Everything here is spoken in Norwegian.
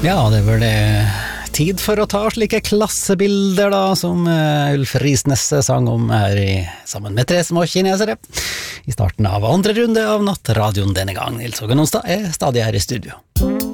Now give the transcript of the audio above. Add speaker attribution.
Speaker 1: Ja, det var det tid for å ta slike klassebilder da, som Ulf Risnes sang om her sammen med 3 små kinesere. I starten av andre runde av nattradioen denne gang. Nils Hågen Onsdag stadig her i studio.